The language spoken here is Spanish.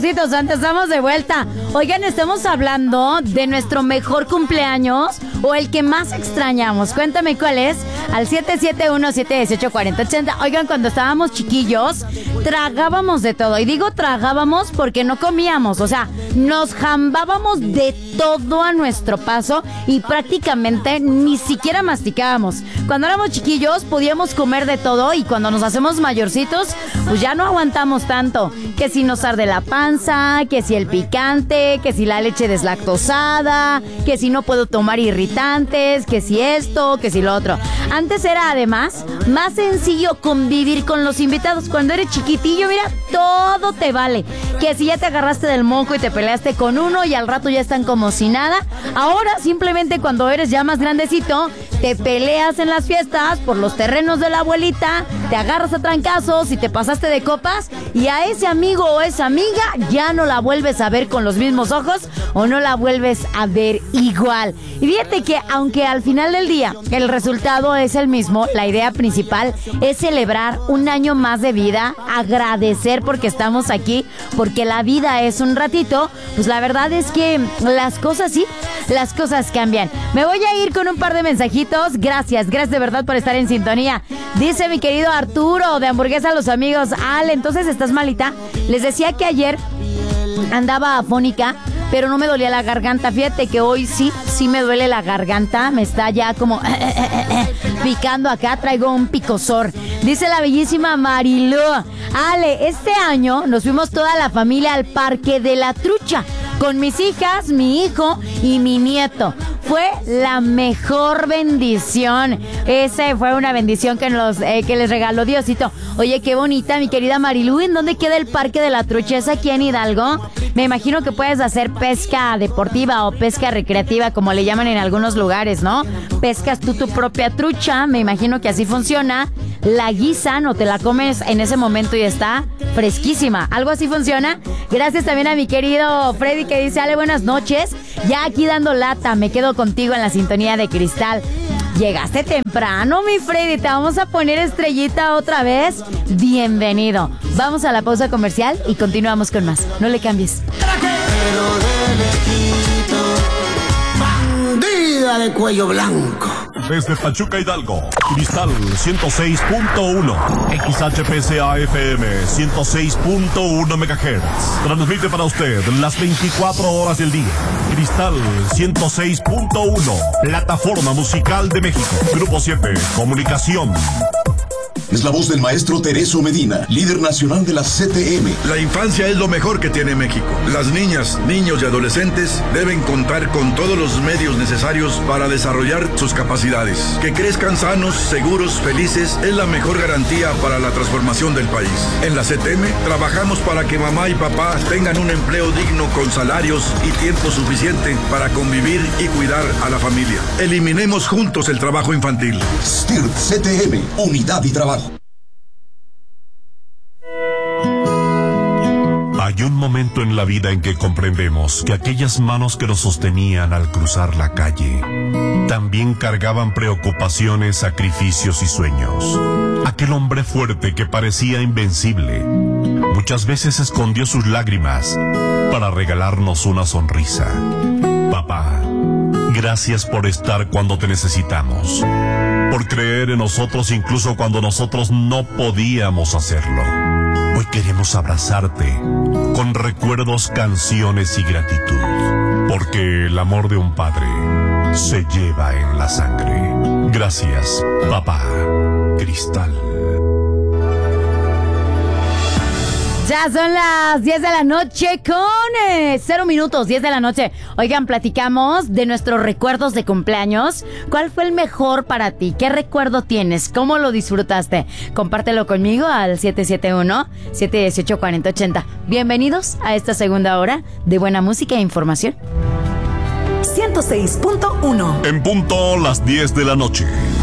sabrositos, antes estamos de vuelta. Oigan, estamos hablando de nuestro mejor cumpleaños o el que más extrañamos. Cuéntame cuál es, al 771-718-4080. Oigan, cuando estábamos chiquillos, tragábamos de todo. Y digo tragábamos porque no comíamos, o sea, nos jambábamos de todo a nuestro paso y prácticamente ni siquiera masticábamos. Cuando éramos chiquillos podíamos comer de todo y cuando nos hacemos mayorcitos, pues ya no aguantamos tanto. Que si nos arde la panza, que si el picante, que si la leche deslactosada, que si no puedo tomar irritantes, que si esto, que si lo otro. Antes era además más sencillo convivir con los invitados. Cuando eres chiquitillo, mira, todo te vale. Que si ya te agarraste del moco y te peleaste con uno y al rato ya están como si nada. Ahora simplemente cuando eres ya más grandecito, te peleas en las fiestas por los terrenos de la abuelita, te agarras a trancazos y te pasaste de copas y a ese amigo o esa amiga ya no la vuelves a ver con los mismos ojos o no la vuelves a ver igual. Y fíjate que aunque al final del día el resultado es el mismo, la idea principal es celebrar un año más de vida, agradecer porque estamos aquí, porque la vida es un ratito, pues la verdad es que las cosas sí, las cosas cambian. Me voy a ir con un par de mensajitos. Gracias de verdad por estar en sintonía. Dice mi querido Arturo de Hamburguesa a los amigos. Ale, entonces estás malita. Les decía que ayer andaba afónica, pero no me dolía la garganta. Fíjate que hoy sí me duele la garganta. Me está ya como picando acá. Traigo un picosor. Dice la bellísima Marilú. Ale, este año nos fuimos toda la familia al Parque de la Trucha con mis hijas, mi hijo y mi nieto. Fue la mejor bendición. Esa fue una bendición que les regaló Diosito. Oye, qué bonita, mi querida Marilú. ¿En dónde queda el Parque de la Trucha? ¿Es aquí en Hidalgo? Me imagino que puedes hacer pesca deportiva o pesca recreativa, como le llaman en algunos lugares, ¿no? Pescas tú tu propia trucha. Me imagino que así funciona. La guisan o te la comes en ese momento y está fresquísima. ¿Algo así funciona? Gracias también a mi querido Freddy que dice, Ale, buenas noches. Ya aquí dando lata, me quedo contigo en la sintonía de Cristal. Llegaste temprano, mi Freddy. Te vamos a poner estrellita otra vez. Bienvenido. Vamos a la pausa comercial y continuamos con más. No le cambies. Bandida de cuello blanco. Desde Pachuca, Hidalgo, Cristal 106.1, XHPCA FM 106.1 MHz. Transmite para usted las 24 horas del día. Cristal 106.1, plataforma musical de México. Grupo 7, comunicación. Es la voz del maestro Tereso Medina, líder nacional de la CTM. La infancia es lo mejor que tiene México. Las niñas, niños y adolescentes deben contar con todos los medios necesarios para desarrollar sus capacidades. Que crezcan sanos, seguros, felices es la mejor garantía para la transformación del país. En la CTM trabajamos para que mamá y papá tengan un empleo digno con salarios y tiempo suficiente para convivir y cuidar a la familia. Eliminemos juntos el trabajo infantil. STIRT CTM, unidad y trabajo. Hay un momento en la vida en que comprendemos que aquellas manos que nos sostenían al cruzar la calle también cargaban preocupaciones, sacrificios y sueños. Aquel hombre fuerte que parecía invencible muchas veces escondió sus lágrimas para regalarnos una sonrisa. Papá, gracias por estar cuando te necesitamos, por creer en nosotros incluso cuando nosotros no podíamos hacerlo. Hoy queremos abrazarte con recuerdos, canciones y gratitud, porque el amor de un padre se lleva en la sangre. Gracias, papá. Cristal. Ya son las 10 de la noche con 0 minutos, 10 de la noche. Oigan, platicamos de nuestros recuerdos de cumpleaños. ¿Cuál fue el mejor para ti? ¿Qué recuerdo tienes? ¿Cómo lo disfrutaste? Compártelo conmigo al 771-718-4080. Bienvenidos a esta segunda hora de buena música e información. 106.1. En punto las 10 de la noche.